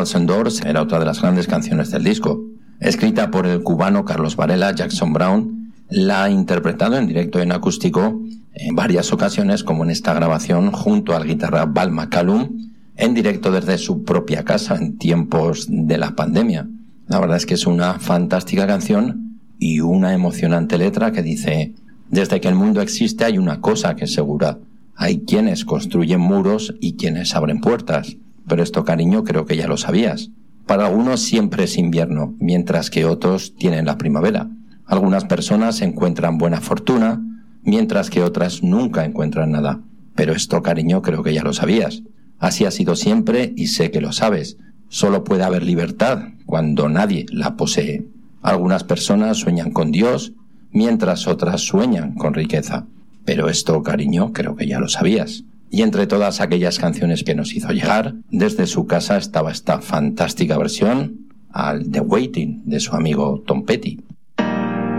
Walls and Doors era otra de las grandes canciones del disco. Escrita por el cubano Carlos Varela, Jackson Browne la ha interpretado en directo y en acústico en varias ocasiones, como en esta grabación junto al guitarra Val McCallum, en directo desde su propia casa en tiempos de la pandemia. La verdad es que es una fantástica canción y una emocionante letra que dice: desde que el mundo existe hay una cosa que es segura. Hay quienes construyen muros y quienes abren puertas. Pero esto, cariño, creo que ya lo sabías. Para algunos siempre es invierno, mientras que otros tienen la primavera. Algunas personas encuentran buena fortuna, mientras que otras nunca encuentran nada. Pero esto, cariño, creo que ya lo sabías. Así ha sido siempre y sé que lo sabes. Solo puede haber libertad cuando nadie la posee. Algunas personas sueñan con Dios, mientras otras sueñan con riqueza. Pero esto, cariño, creo que ya lo sabías. Y entre todas aquellas canciones que nos hizo llegar, desde su casa estaba esta fantástica versión al The Waiting de su amigo Tom Petty.